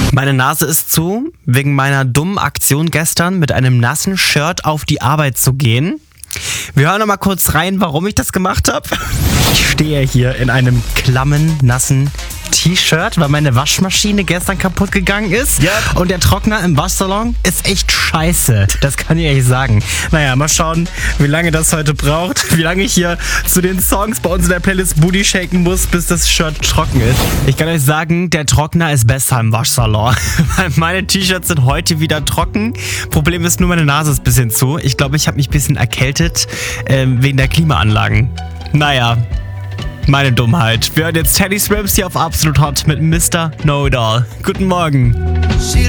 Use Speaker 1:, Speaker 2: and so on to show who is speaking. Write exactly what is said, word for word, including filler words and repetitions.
Speaker 1: Meine Nase ist zu, wegen meiner dummen Aktion gestern mit einem nassen Shirt auf die Arbeit zu gehen. Wir hören noch mal kurz rein, warum ich das gemacht habe. Ich stehe hier in einem klammen, nassen T-Shirt, weil meine Waschmaschine gestern kaputt gegangen ist. Yep. Und der Trockner im Waschsalon ist echt scheiße. Das kann ich ehrlich sagen. Naja, mal schauen, wie lange das heute braucht. Wie lange ich hier zu den Songs bei uns in der Playlist Booty shaken muss, bis das Shirt trocken ist. Ich kann euch sagen, der Trockner ist besser im Waschsalon. Weil meine T-Shirts sind heute wieder trocken. Problem ist nur, meine Nase ist ein bisschen zu. Ich glaube, ich habe mich ein bisschen erkältet äh, wegen der Klimaanlagen. Naja. Meine Dummheit. Wir hören jetzt Teddy Swims hier auf Absolut Hot mit Mister Know It All. Guten Morgen.